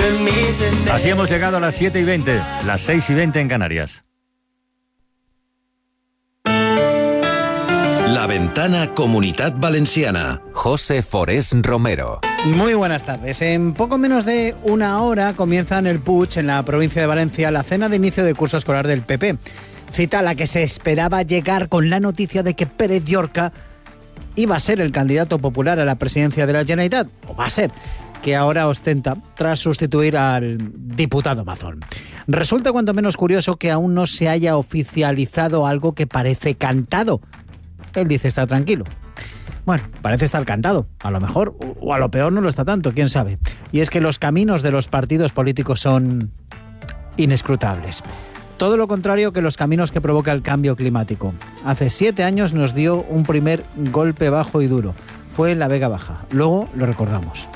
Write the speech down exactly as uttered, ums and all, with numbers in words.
Así hemos llegado a las siete y veinte, las seis y veinte en Canarias. La Ventana Comunitat Valenciana. José Forés Romero. Muy buenas tardes. En poco menos de una hora comienza en el Puig, en la provincia de Valencia, la cena de inicio de curso escolar del P P. Cita a la que se esperaba llegar con la noticia de que Pérez Llorca iba a ser el candidato popular a la presidencia de la Generalitat, o va a ser, que ahora ostenta tras sustituir al diputado Mazón. Resulta cuanto menos curioso que aún no se haya oficializado algo que parece cantado. Él dice estar tranquilo. Bueno, parece estar cantado. A lo mejor, o a lo peor no lo está tanto, quién sabe. Y es que los caminos de los partidos políticos son inescrutables. Todo lo contrario que los caminos que provoca el cambio climático. Hace siete años nos dio un primer golpe bajo y duro. Fue en la Vega Baja. Luego lo recordamos.